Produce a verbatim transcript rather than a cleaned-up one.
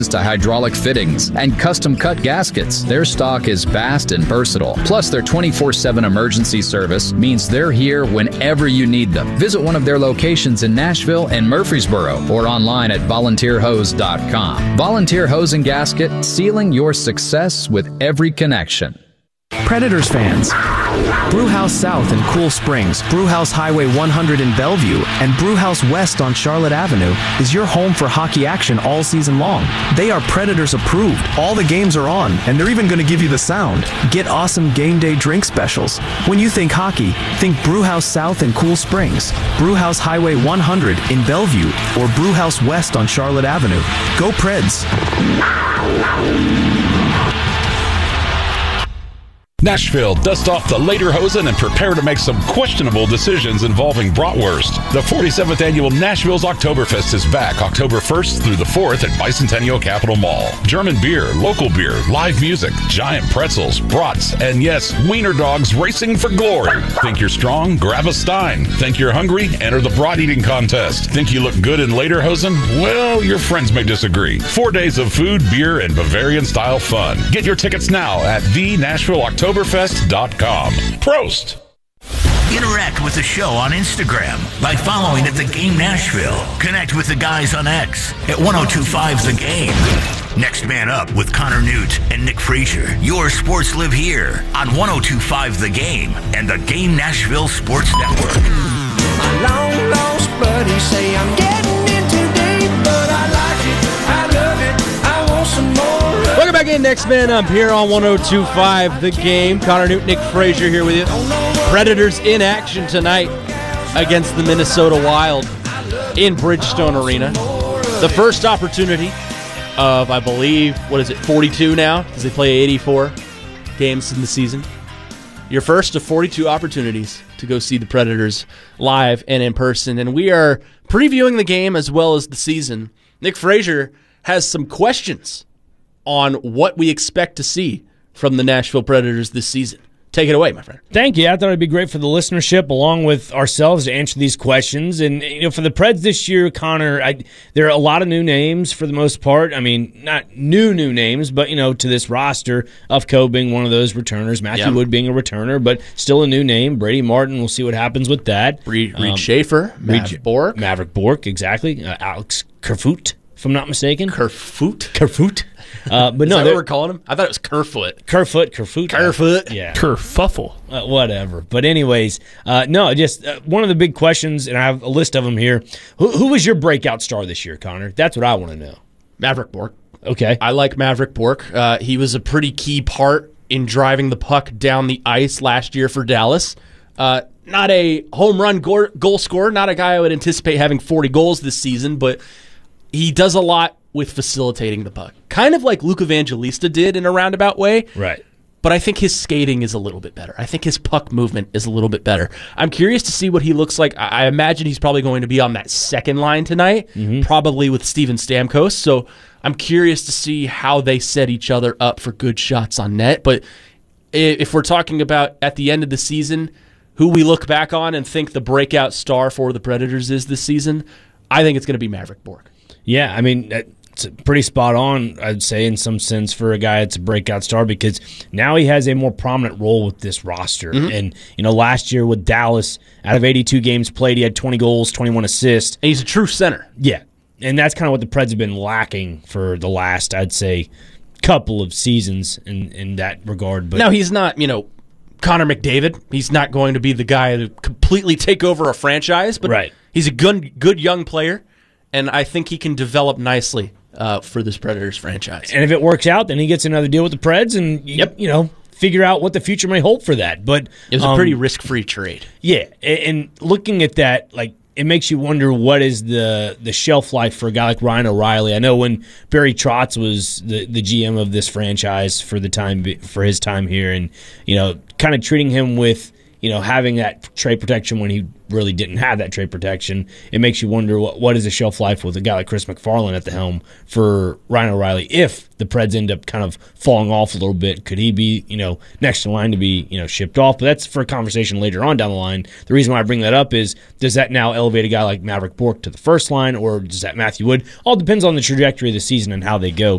to hydraulic fittings and custom cut gaskets. Their stock is vast and versatile. Plus, their twenty-four seven emergency service means they're here whenever you need them. Visit one of their locations in Nashville and Murfreesboro or online at volunteer hose dot com. Volunteer Hose and Gasket, sealing your success with every connection. Predators fans, Brewhouse South in Cool Springs, Brewhouse Highway one hundred in Bellevue, and Brewhouse West on Charlotte Avenue is your home for hockey action all season long. They are Predators approved. All the games are on, and they're even going to give you the sound. Get awesome game day drink specials. When you think hockey, think Brewhouse South in Cool Springs, Brewhouse Highway one hundred in Bellevue, or Brewhouse West on Charlotte Avenue. Go Preds! Nashville, dust off the lederhosen and prepare to make some questionable decisions involving bratwurst. The forty-seventh Annual Nashville's Oktoberfest is back October first through the fourth at Bicentennial Capitol Mall. German beer, local beer, live music, giant pretzels, brats, and yes, wiener dogs racing for glory. Think you're strong? Grab a Stein. Think you're hungry? Enter the brat eating contest. Think you look good in lederhosen? Well, your friends may disagree. Four days of food, beer, and Bavarian-style fun. Get your tickets now at the Nashville Oktoberfest. Oktoberfest dot com. Prost! Interact with the show on Instagram by following at The Game Nashville. Connect with the guys on X at ten twenty-five The Game. Next Man Up with Connor Newt and Nick Frazier. Your sports live here on ten twenty-five The Game and the Game Nashville Sports Network. My long lost buddy say I'm getting in too deep, but I like it, I love it, I want some more. Welcome back in, Next Man Up here on ten twenty-five The Game. Connor Newt, Nick Frazier here with you. Predators in action tonight against the Minnesota Wild in Bridgestone Arena. The first opportunity of, I believe, what is it, forty-two now? Because they play eighty-four games in the season. Your first of forty-two opportunities to go see the Predators live and in person. And we are previewing the game as well as the season. Nick Frazier has some questions on what we expect to see from the Nashville Predators this season. Take it away, my friend. Thank you. I thought it'd be great for the listenership, along with ourselves, to answer these questions. And you know, for the Preds this year, Connor, I, there are a lot of new names for the most part. I mean, not new new names, but you know, to this roster, Ufco being one of those returners, Matthew yep. Wood being a returner, but still a new name. Brady Martin. We'll see what happens with that. Reed, Reed um, Schaefer, Mav Reed, Bork, Maverick Bork, exactly. Uh, Alex Kerfoot, if I'm not mistaken. Kerfoot, Kerfoot. Uh, but Is no, that what we're calling him? I thought it was Kerfoot. Kerfoot, Kerfoot, Kerfoot, yeah, Kerfuffle, uh, whatever. But anyways, uh, no, just uh, one of the big questions, and I have a list of them here. Who, who was your breakout star this year, Connor? That's what I want to know. Maverick Bork. Okay, I like Maverick Bork. Uh, he was a pretty key part in driving the puck down the ice last year for Dallas. Uh, not a home run goal, goal scorer, not a guy I would anticipate having forty goals this season, but he does a lot with facilitating the puck. Kind of like Luke Evangelista did in a roundabout way. Right. But I think his skating is a little bit better. I think his puck movement is a little bit better. I'm curious to see what he looks like. I imagine he's probably going to be on that second line tonight, mm-hmm. probably with Steven Stamkos. So I'm curious to see how they set each other up for good shots on net. But if we're talking about at the end of the season, who we look back on and think the breakout star for the Predators is this season, I think it's going to be Maverick Bork. Yeah, I mean, it's pretty spot on, I'd say, in some sense, for a guy that's a breakout star, because now he has a more prominent role with this roster. Mm-hmm. And, you know, last year with Dallas, out of eighty-two games played, he had twenty goals, twenty-one assists. And he's a true center. Yeah, and that's kind of what the Preds have been lacking for the last, I'd say, couple of seasons in, in that regard. But now, he's not, you know, Connor McDavid. He's not going to be the guy to completely take over a franchise, but right. he's a good, good young player. And I think he can develop nicely uh, for this Predators franchise. And if it works out, then he gets another deal with the Preds, and you, yep. you know, figure out what the future may hold for that. But it was um, a pretty risk-free trade. Yeah, and looking at that, like, it makes you wonder what is the the shelf life for a guy like Ryan O'Reilly. I know when Barry Trotz was the, the G M of this franchise for the time for his time here, and you know, kind of treating him with you know, having that trade protection when he really didn't have that trade protection, it makes you wonder what, what is the shelf life with a guy like Chris McFarland at the helm for Ryan O'Reilly. If the Preds end up kind of falling off a little bit, could he be, you know, next in line to be, you know, shipped off? But that's for a conversation later on down the line. The reason why I bring that up is, does that now elevate a guy like Maverick Bourque to the first line, or does that Matthew Wood? All depends on the trajectory of the season and how they go.